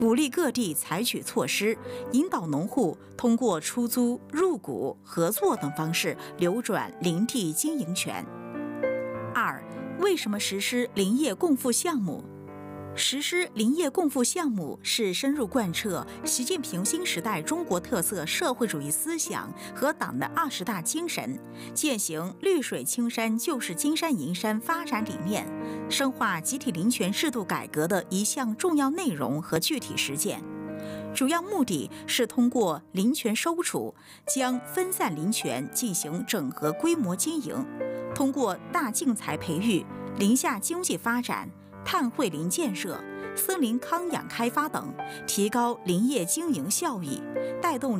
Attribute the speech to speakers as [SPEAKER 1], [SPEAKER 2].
[SPEAKER 1] 鼓励各地采取措施，引导农户通过出租、入股、合作等方式流转林地经营权。2. 为什么实施林业共富项目？实施林业共富项目是深入贯彻习近平新时代中国特色社会主义思想和党的20大精神，践行绿水青山就是金山银山发展理念，深化集体林权制度改革的一项重要内容和具体实践。主要目的是通过林权收储，将分散林权进行整合规模经营，通过大竞才培育、林下经济发展、碳汇林建设、森林康养开发等，提高林业经营效益，带动